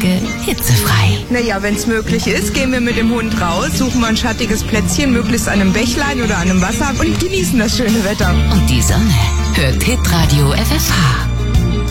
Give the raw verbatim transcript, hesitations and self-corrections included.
Tage hitzefrei. Naja, wenn es möglich ist, gehen wir mit dem Hund raus, suchen wir ein schattiges Plätzchen, möglichst an einem Bächlein oder an einem Wasser und genießen das schöne Wetter. Und die Sonne hört Hitradio F F H.